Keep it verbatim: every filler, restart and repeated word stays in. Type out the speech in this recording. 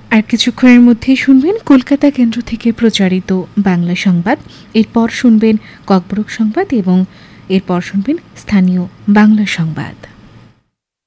আর কিছুক্ষণের মধ্যেই শুনবেন কলকাতা কেন্দ্র থেকে প্রচারিত বাংলা সংবাদ। এরপর শুনবেন ককবরক সংবাদ এবং এরপর শুনবেন স্থানীয় বাংলা সংবাদ।